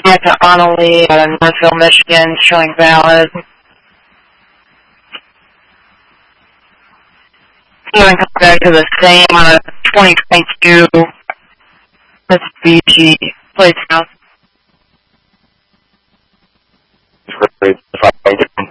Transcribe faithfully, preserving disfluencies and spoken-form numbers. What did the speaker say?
back to Annalee out of Northville, Michigan, showing valid. Going back to the same on a twenty twenty-two Mitsubishi Place House.